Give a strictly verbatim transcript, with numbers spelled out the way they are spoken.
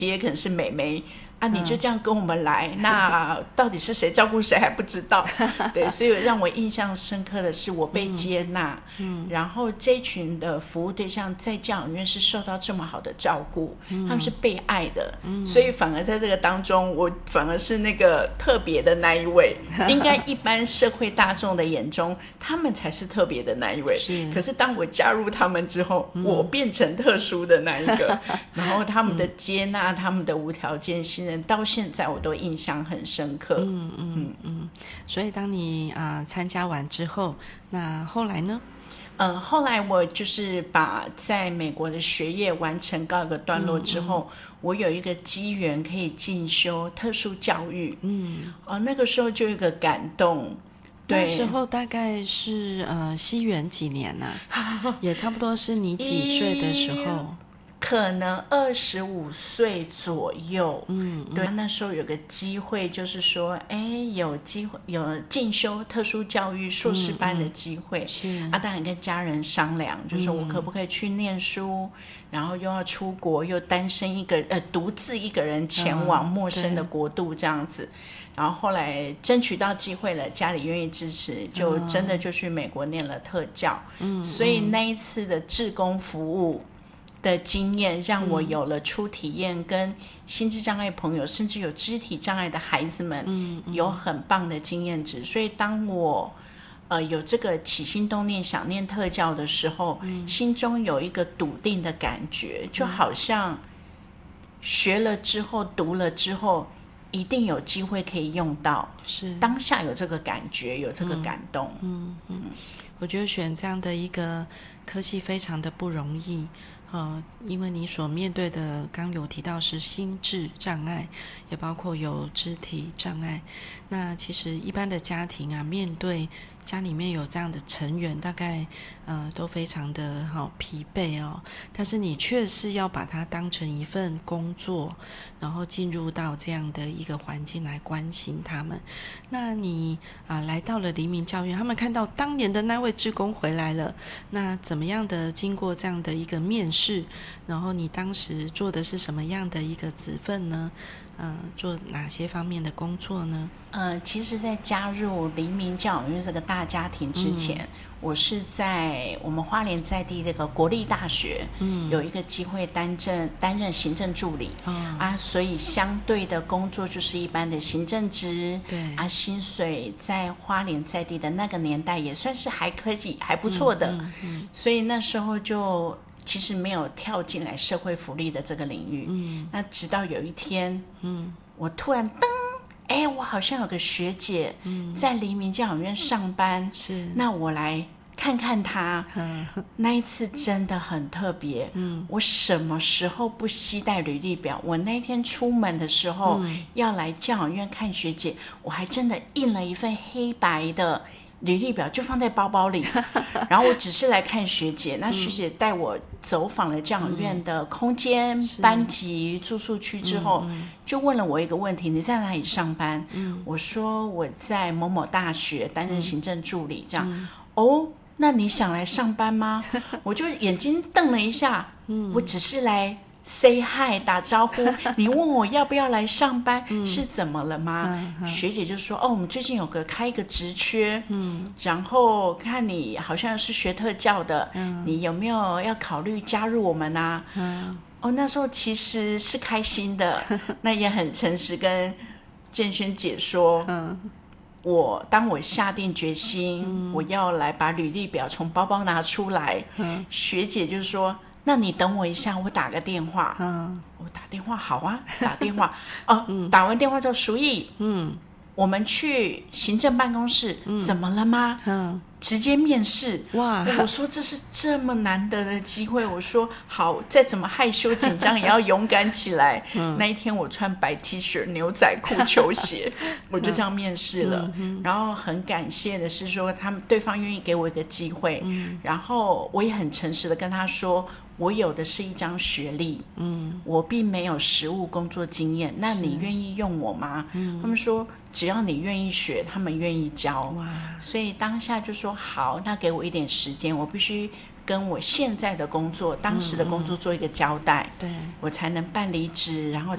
也可能是妹妹啊，你就这样跟我们来，嗯、那到底是谁照顾谁还不知道。对，所以让我印象深刻的是我被接纳，嗯，然后这一群的服务对象在教养院是受到这么好的照顾，嗯、他们是被爱的，嗯，所以反而在这个当中，我反而是那个特别的那一位。应该一般社会大众的眼中，他们才是特别的那一位。是，可是当我加入他们之后，嗯、我变成特殊的那一个，然后他们的接纳，他们的无条件信任。到现在我都印象很深刻。 嗯嗯嗯。所以当你啊、呃、参加完之后，那后来呢？ 嗯、呃，后来我就是把在美国的学业完成告一个段落之后，嗯嗯、我有一个机缘可以进修特殊教育。嗯，哦、呃，那个时候就有一个感动。 那时候大概是呃西元几年呢、啊？也差不多是你几岁的时候？ 可能二十五岁左右，嗯，对，那时候有个机会，就是说，哎，有机会有进修特殊教育硕士班的机会，嗯嗯、是啊，当然跟家人商量，就是说我可不可以去念书，嗯、然后又要出国，又单身一个呃独自一个人前往陌生的国度这样子，嗯、然后后来争取到机会了，家里愿意支持，就真的就去美国念了特教，嗯，所以那一次的志工服务的经验让我有了初体验，跟心智障碍朋友、嗯、甚至有肢体障碍的孩子们、嗯嗯、有很棒的经验值。所以当我呃有这个起心动念想念特教的时候、嗯、心中有一个笃定的感觉，就好像学了之后读了之后一定有机会可以用到，是当下有这个感觉，有这个感动。 嗯嗯，嗯我觉得选这样的一个科系非常的不容易。呃，因为你所面对的刚有提到是心智障碍，也包括有肢体障碍。那其实一般的家庭啊，面对家里面有这样的成员，大概呃都非常的好、哦、疲惫哦。但是你却是要把它当成一份工作，然后进入到这样的一个环境来关心他们。那你啊、呃、来到了黎明教育，他们看到当年的那位志工回来了，那怎么样的经过这样的一个面试？然后你当时做的是什么样的一个职分呢？呃，做哪些方面的工作呢？ 呃，其实在加入黎明教养院这个大家庭之前、嗯、我是在我们花莲在地这个国立大学、嗯、有一个机会担任担任行政助理、哦、啊，所以相对的工作就是一般的行政职，对啊，薪水在花莲在地的那个年代也算是还可以还不错的、嗯嗯嗯、所以那时候就其实没有跳进来社会福利的这个领域，嗯，那直到有一天，嗯，我突然噔，哎，我好像有个学姐在黎明教养院上班，是，那我来看看她。那一次真的很特别，嗯，我什么时候不携带履历表？我那天出门的时候、嗯、要来教养院看学姐，我还真的印了一份黑白的履历表就放在包包里，然后我只是来看学姐，那学姐带我走访了教养院的空间、嗯、班级、住宿区之后、嗯嗯、就问了我一个问题，你在哪里上班、嗯、我说我在某某大学担任行政助理、嗯、这样、嗯、哦，那你想来上班吗？我就眼睛瞪了一下、嗯、我只是来say hi 打招呼，你问我要不要来上班、嗯、是怎么了吗、嗯嗯、学姐就说哦，我们最近有个开一个职缺、嗯、然后看你好像是学特教的、嗯、你有没有要考虑加入我们啊、嗯、哦，那时候其实是开心的那也很诚实跟建轩姐说、嗯、我当我下定决心、嗯、我要来把履历表从包包拿出来、嗯、学姐就说那你等我一下，我打个电话。嗯，我打电话好啊，打电话哦、嗯，打完电话就淑仪，嗯，我们去行政办公室，嗯、怎么了吗？嗯，直接面试。哇，我说这是这么难得的机会，我说好，再怎么害羞紧张也要勇敢起来。嗯、那一天我穿白 T 恤、牛仔裤、球鞋，我就这样面试了。嗯、然后很感谢的是说，他们对方愿意给我一个机会，嗯、然后我也很诚实的跟他说。我有的是一张学历，嗯，我并没有实务工作经验，那你愿意用我吗？嗯，他们说只要你愿意学，他们愿意教。哇，所以当下就说好，那给我一点时间，我必须跟我现在的工作当时的工作做一个交代、嗯嗯、对，我才能办离职，然后